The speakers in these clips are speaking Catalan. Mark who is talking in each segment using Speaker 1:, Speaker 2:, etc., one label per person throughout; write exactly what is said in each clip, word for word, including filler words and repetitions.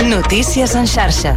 Speaker 1: Notícies en xarxa.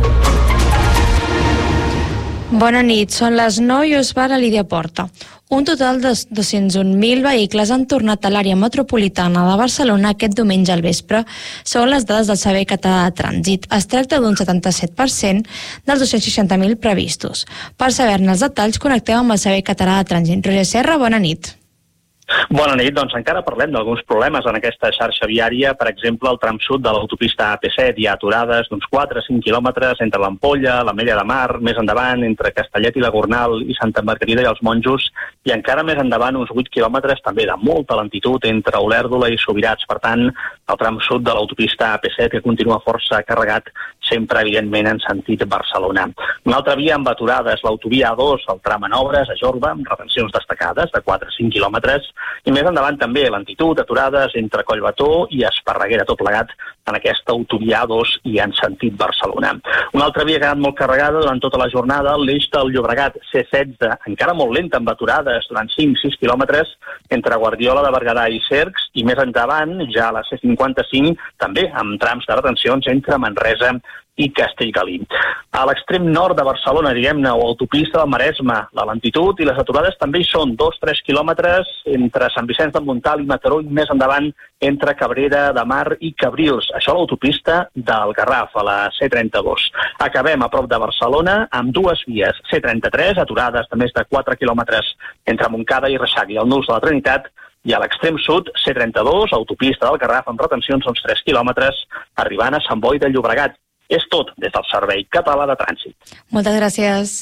Speaker 2: Bona nit, són les nou i us parla Lídia Porta. Un total de dos-cents un mil vehicles han tornat a l'àrea metropolitana de Barcelona aquest diumenge al vespre, segons les dades del Servei Català de Trànsit. Es tracta d'un setanta-set per cent dels dos-cents seixanta mil previstos. Per saber-ne els detalls, connectem amb el Servei Català de Trànsit. Roger Serra, bona nit.
Speaker 3: Bona nit, doncs encara parlem d'alguns problemes en aquesta xarxa viària. Per exemple, al tram sud de l'autopista A P set hi ha aturades d'uns quatre a cinc quilòmetres entre l'Ampolla, l'Ametlla de Mar, més endavant entre Castellet i la Gornal i Santa Margarida i els Monjos, i encara més endavant uns vuit quilòmetres també de molta lentitud entre Olèrdola i Subirats. Per tant, el tram sud de l'autopista A P set que continua força carregat, sempre evidentment en sentit Barcelona. Una altra via amb aturades, l'autovia A dos, el tram en obres a Jorba, amb retencions destacades de quatre a cinc quilòmetres, i més endavant també lentitud, aturades entre Collbató i Esparreguera, tot plegat en aquesta autovia A dos i en sentit Barcelona. Una altra via que ha anat molt carregada durant tota la jornada, l'eix del Llobregat C setze, encara molt lenta amb aturades durant cinc a sis quilòmetres entre Guardiola de Berguedà i Cercs, i més endavant, ja a la C cinquanta-cinc, també amb trams de retencions entre Manresa i Castellgalí. A l'extrem nord de Barcelona, diguem-ne, o autopista del Maresme, la lentitud i les aturades també hi són dos a tres quilòmetres entre Sant Vicenç de Montalt i Mataró, i més endavant entre Cabrera de Mar i Cabrils. Això a l'autopista del Garraf, a la C trenta-dos. Acabem a prop de Barcelona amb dues vies. C trenta-tres, aturades de més de quatre quilòmetres entre Montcada i Reixac i el Nus de la Trinitat, i a l'extrem sud, C trenta-dos, autopista del Garraf, amb retencions d'uns tres quilòmetres, arribant a Sant Boi de Llobregat. És tot des del Servei Català de Trànsit.
Speaker 2: Moltes gràcies.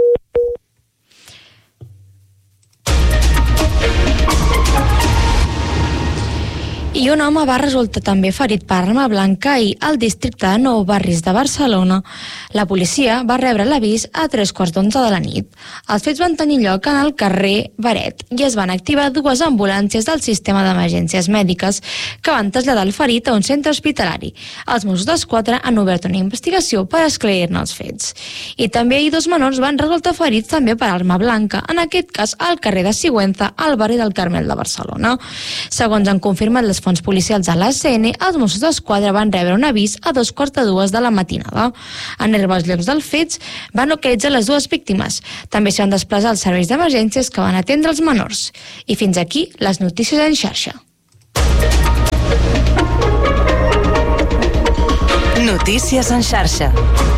Speaker 2: I un home va resultar també ferit per arma blanca ahir al districte de Nou Barris de Barcelona. La policia va rebre l'avís a tres quarts d'onze de la nit. Els fets van tenir lloc en el carrer Beret i es van activar dues ambulàncies del sistema d'emergències mèdiques que van traslladar el ferit a un centre hospitalari. Els Mossos d'Esquadra han obert una investigació per esclarir-ne els fets. I també ahir dos menors van resultar ferits també per arma blanca, en aquest cas al carrer de Sigüenza, al barri del Carmel de Barcelona. Segons han confirmat les fonts policials a l'A C N, els Mossos d'Esquadra van rebre un avís a dos quarts de dues de la matinada. En arribar als llocs dels fets, van localitzar les dues víctimes. També s'hi van desplaçar els serveis d'emergències que van atendre els menors. I fins aquí les notícies en xarxa.
Speaker 1: Notícies en xarxa.